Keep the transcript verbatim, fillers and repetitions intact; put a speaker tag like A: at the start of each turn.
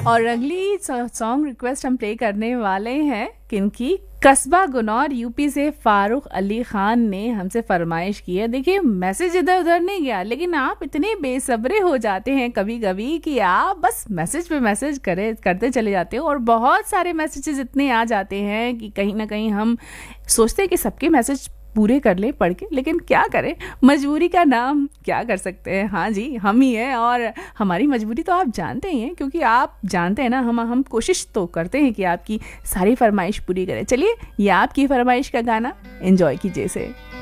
A: और अगली song request हम प्ले करने वाले हैं किनकी, कस्बा गुनौर यूपी से फारूक अली खान ने हमसे फरमाइश की है। देखिए मैसेज इधर उधर नहीं गया, लेकिन आप इतने बेसब्रे हो जाते हैं कभी कभी कि आप बस मैसेज पे मैसेज करे करते चले जाते हो, और बहुत सारे मैसेजेस इतने आ जाते हैं कि कहीं ना कहीं हम सोचते हैं कि सबके मैसेज पूरे कर ले पढ़ के, लेकिन क्या करें, मजबूरी का नाम क्या कर सकते हैं। हाँ जी, हम ही हैं, और हमारी मजबूरी तो आप जानते ही हैं, क्योंकि आप जानते हैं ना, हम हम कोशिश तो करते हैं कि आपकी सारी फरमाइश पूरी करें। चलिए ये आपकी फरमाइश का गाना एंजॉय कीजिए इसे।